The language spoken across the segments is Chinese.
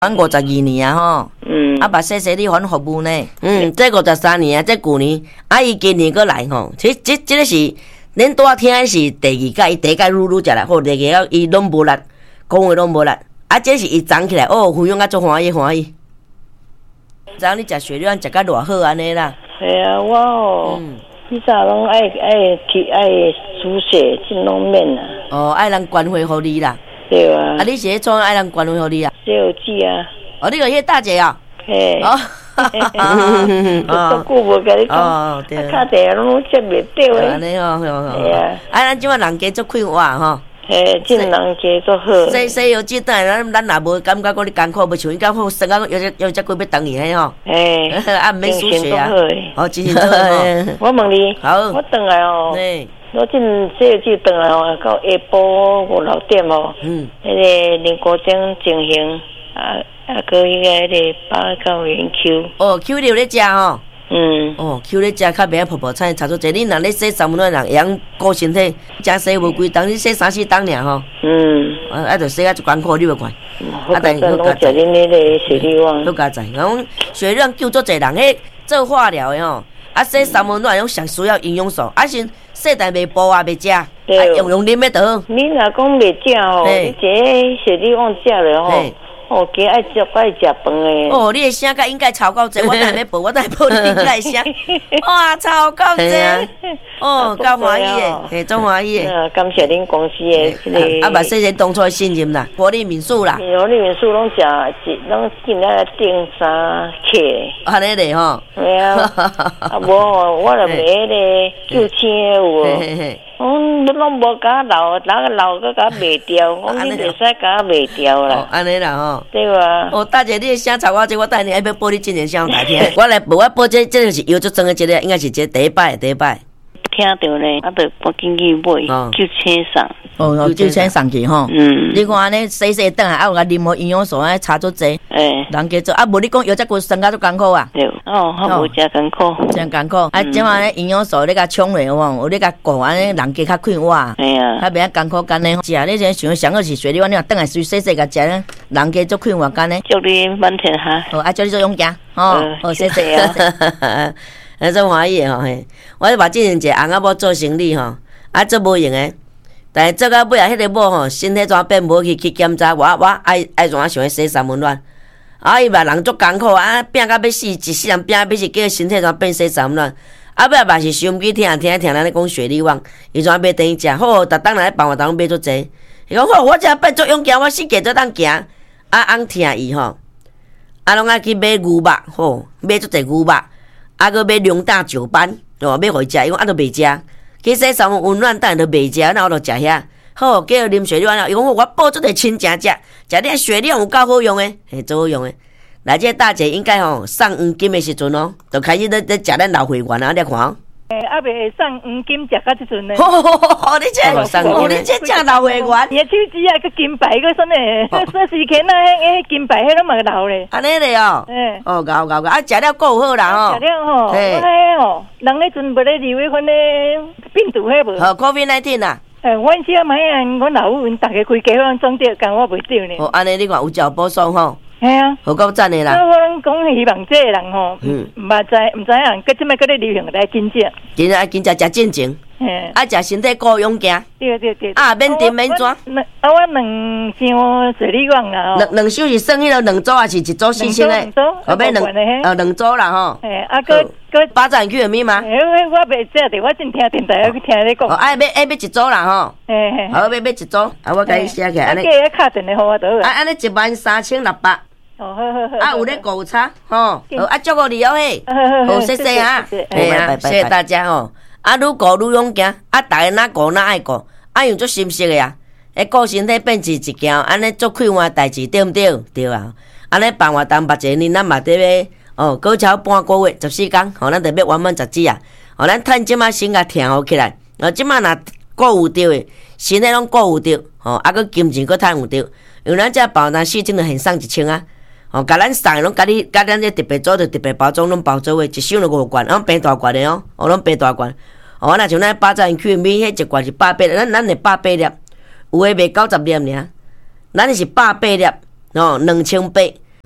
满52年啊吼，啊，把谢谢你还服务呢，这53年啊，这旧年，啊，伊今年过来吼，其实这个是恁拄仔听的是第二届，第一届愈食来好，第二届伊拢无力，讲话拢无力，啊，这是伊长起来，哦，分享啊足欢喜。昨昏你食雪料食甲偌好安尼啦？ 系啊，我迄早拢爱煮血进拢面啊。 哦，爱人关怀互你啦。 对啊。 啊，你是创爱人关怀互你啊？ 西游记啊。 哦，你个迄大姐啊？ 嘿。 哦。 都顾无甲你讲。 哦，对。 卡地拢接袂到诶。 安尼哦， 系啊。 啊，咱即摆人家足快活吼。 嘿，真人家足好。 西游记等下咱若无感觉讲你艰苦，要像伊咁好，生啊有只几要等伊嘿吼。 嘿。 啊，毋免输血啊。哦，精神都好。 我问你。 好。 我转来哦。我进西游记转来哦，到下晡5、6点哦。迄个林国忠情形搁迄个迄个八角园 Q。 哦 ，Q 你有咧食吼？哦 ，Q 咧食较袂晓泡菜，炒出济。你若咧洗3分钟人会晓顾身体，食洗无几档，你洗3、4档尔吼。啊，着洗啊一艰苦，你袂怪。 啊，但是好加载。恁迄个雪莉旺。 好加载，讲雪莉旺救足济人，迄做化疗的吼。啊，洗3分钟用上需要营养素，啊先洗但袂煲啊袂食，啊用啉的就好。 你若讲袂食吼，你这雪莉旺食了吼。哦，加爱食饭诶。哦， 你的声甲应该超够济，我等下要报，你应该声。哇，超够济！哦，够欢喜诶，嘿，足欢喜诶。 感谢恁公司诶， 啊，嘛谢谢当初诶信任啦，活力民宿啦。 活力民宿拢拢进来订3客。 安尼咧吼。 系啊。啊无吼，我著卖迄个9000有无？你拢无甲留个甲卖掉，我你袂使甲卖掉啦。 安尼啦吼。 对啊。 哦，大姐，你的声吵我这，我等下要报你今年声大听。我来报，我报这就是摇足装的，这个应该是这第一摆。 听到咧，啊，着赶紧去买9000送。 哦，9000送去吼。你看安尼洗转来，啊有甲任何营养素啊差足济。人家做啊，无你讲药这骨生甲足艰苦啊。 对。哦，较无真艰苦。 真艰苦。啊，即马咧营养素你甲冲落有无？有你甲顾安尼，人家较快活。 系啊。 较袂艰苦干呢。食你这想上好是水里碗，你若转来洗甲食咧，人家足快活干呢。 祝你满天下。 好，啊，祝你做勇敢。好，谢谢啊。那做欢喜吼嘿，我把之前一个翁仔某做生理吼，啊做无用诶，但是做到尾啊，迄个某吼身体怎变无去检查，我爱怎啊想要洗3温暖，啊伊嘛人足艰苦啊，拼到要死，一世人拼到要死，叫身体怎变洗3温暖，啊尾嘛是收音机听咱咧讲雪莉旺，伊怎买等伊食，好，逐当来办活动买足济，伊讲好，我这变足勇敢，我四界做当行，啊翁听伊吼，啊拢爱去买牛肉，吼，买足济牛肉。啊，搁买龙胆石斑，哦，要互伊食，伊讲啊，都袂食。去洗3温暖，等下都袂食，那我就食遐。好，叫啉雪莉碗了。伊讲我报足个亲食，食你雪莉有够好用诶，嘿，足好用诶。来，这大姐应该吼送黄金诶时阵哦，就开始咧食咱老会员啊，你看哦。 啊，袂送黄金食到即阵呢。 你这正老会员。 伊手指啊，个金牌个什么？说时间啊，迄金牌迄拢嘛老咧。 安尼咧哦。哦，搞，啊，食了够好啦吼。 食了吼，我迄吼，人咧阵无咧离婚迄个病毒迄无。 COVID-19 啊。 阮只买啊，阮老母因逐个规家拢中着，但我袂着呢。 哦，安尼你看有照补爽吼。 系啊， 好够赞的啦！ 所以我讲希望这个人吼，毋知影，佮即摆佮咧流行来真正。 真正食正经，啊食身体够勇敢。 对。 啊，免甜免抓。 我2箱雪莉旺啦吼。 2箱是算迄个2组还是1组4000诶？后尾2组啦吼。 啊，佮巴掌去有咪吗？ 我袂知的，我真听电台去听你讲。 要1组啦吼。好，要1组，啊，我甲你写起来安尼。 叫敲电话倒。 啊，安尼13600。 好。 啊，有咧误差吼，好啊，祝福你哦嘿，好，谢谢啊，谢谢大家吼。啊，愈顾愈勇敢，啊，逐个哪顾哪爱顾，啊，用足心息的啊，顾身体变是一件安尼足快活代志，对毋对？对啊，安尼办活动目前呢，咱嘛得要过超半个月14天，吼，咱得要完满10指啊，吼，咱趁即马先甲听好起来，即马若顾有着的，身体拢顾有着，吼，啊，佮金钱佮趁有着，因为咱这包单4种就现送1000啊。哦，甲咱送的拢甲咱这特别做着特别包装，拢包做伙，一箱就5罐，拢平大罐的哦，拢平大罐。哦，若像咱巴掌去米，迄一罐是100粒，咱是100粒，有诶卖90粒尔，咱是100粒，哦，2800，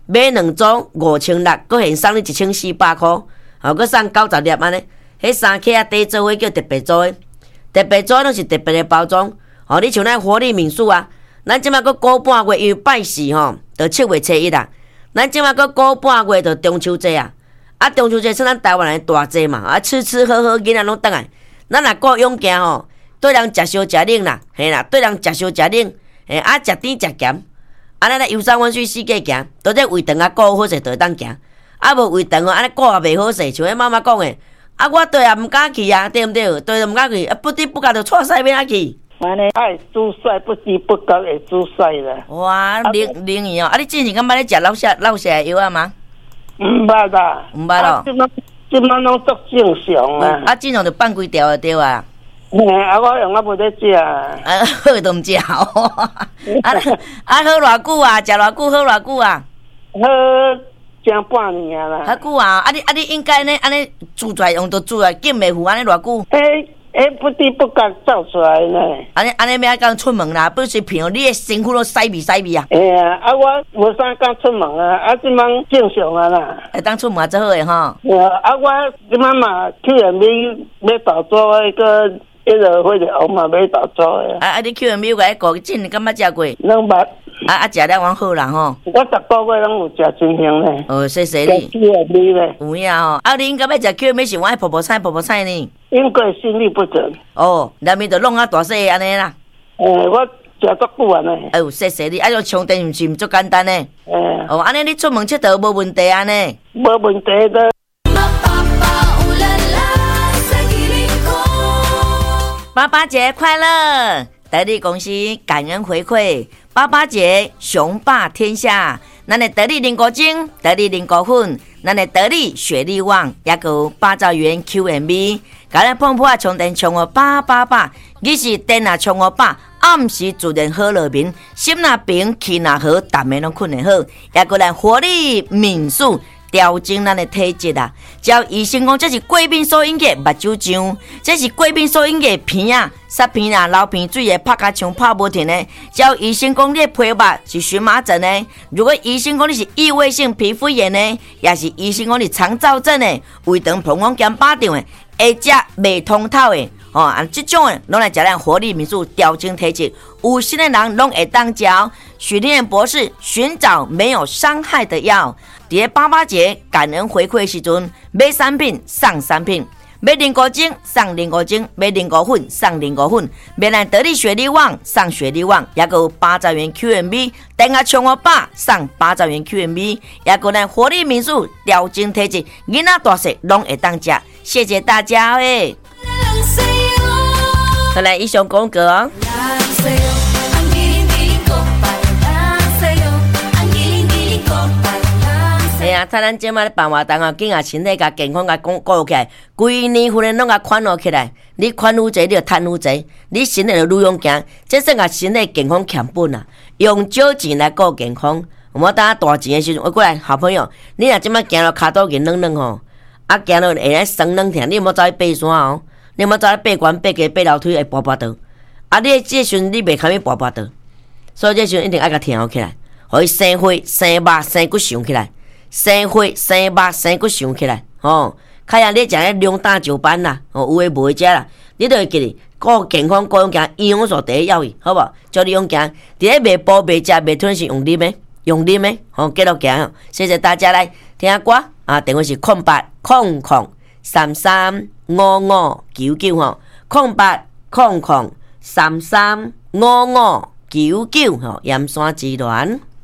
买2组5600，搁现送你1400块，搁送90粒安尼。迄3克底做伙叫特别组的，特别组拢是特别的包装。你像咱活力民宿啊，咱即马搁过半月，因为拜四就7月初1啦。咱即马搁过半月就中秋节啊。中秋节算咱台湾人大节嘛，吃吃喝喝，囡仔拢倒来。咱若过永行对人食烧食冷啦，嘿啦，对人食烧食冷，食甜食咸。咱来游山玩水世界行，倒这胃肠顾好势就会当行。无胃肠安尼顾也袂好势，像迄妈妈讲的，我对也毋敢去啊，对毋对？对就毋敢去，不知不觉就错赛要哪去。 安尼爱煮菜，不知不觉会煮菜啦。 哇，灵验哦！你之前敢捌咧食老蛇药啊吗？ 毋捌啦， 毋捌咯。 即摆拢足正常啊。 正常就放几条就对啊。 我用无咧食。 好都毋食好。好偌久啊？食偌久？好偌久啊？ 好。正半年啊啦， 较久啊！你应该呢，安尼煮出来用到煮来，紧袂糊安尼偌久？ 不知不觉走出来呢。 安尼要敢出门啦，不是骗你的身躯都洗味啊！ 我无啥敢出门啊，即摆正常啊啦。 会当出门最好诶吼。 我即摆嘛去要投资个迄个火力红嘛要投资诶。 你去美国个进，你敢捌食过？ 拢捌。 食了往好啦吼。 我10个月拢有食真香咧。 谢谢你。 QMB 咧。 有影吼。你应该要食 QMB 是我爱泡泡菜呢。 因为心律不整。 内面就弄大细安尼啦。 我食足久安尼。 谢谢你。用充电是毋足简单呢？安尼你出门佚佗无问题安尼。 无问题的。 爸爸节快乐！得力公司感恩回馈，爸爸节雄霸天下。咱的得力零果精、得力零果粉，咱的得力雪力旺，也有8兆元 QMB。甲咱碰破充电充我888，你是电啊充我8，暗时自然好落眠，心若平，气若好，逐暝拢困得好。也有咱活力民宿。调整咱的体质啊！照医生讲，这是过敏所引起目睭肿，这是过敏所引起鼻啊、塞鼻啊、流鼻水的，拍甲像拍无停的。照医生讲，你的皮肤是荨麻疹的；如果医生讲你是异位性皮肤炎的，也是医生讲你肠燥症的、胃肠膀胱兼巴掌的，会食未通透的。这种的拢来食咱活力民宿调整体质，有心的人拢会当食。许立彦博士寻找没有伤害的药。伫88节感恩回馈时阵，买3品送3品，买零果精送零果精，买零果粉送零果粉，买咱得力雪力旺送雪力旺，也有8兆元 QMB， 等下冲我爸送8兆元 QMB， 也有咱活力民宿调整体质，囡仔大细拢会当食。谢谢大家诶！再来一首广告哦。睇咱即摆咧办活动啊，紧啊身体甲健康甲顾起来，规年份咧拢甲款落起来。你款愈济，你就趁愈济，你身体就愈勇行。这算甲身体健康欠本啊！用少钱来顾健康，我等下大钱的时阵，我过来好朋友，你若即摆行到骹肚硬软软吼，行到会来酸软疼，你莫走去爬山哦，你莫走去爬悬、爬低、爬楼梯会跋跋倒。你这时阵你袂堪去跋跋倒，所以这时阵一定爱甲挺起来，互伊生血、生肉、生骨上起来。生血、生肉、生骨上起来，较像你食咧量大就班啦，有诶无诶食啦，你都会记哩，顾健康、顾勇行，营养素第一要义，好无？叫你勇行，伫咧袂煲、袂食、袂吞是用啉诶，继续行。谢谢大家来听歌啊！电话是08003355990800335599盐山之恋。